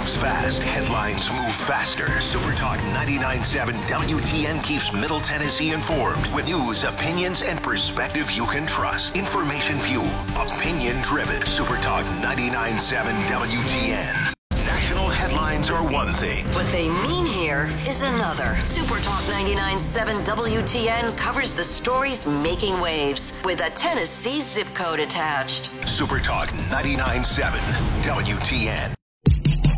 moves fast, headlines move faster. Supertalk 99.7 WTN keeps Middle Tennessee informed with news, opinions, and perspective you can trust. Information fueled, opinion driven. Supertalk 99.7 WTN. National headlines are one thing. What they mean here is another. Supertalk 99.7 WTN covers the stories making waves with a Tennessee zip code attached. Supertalk 99.7 WTN.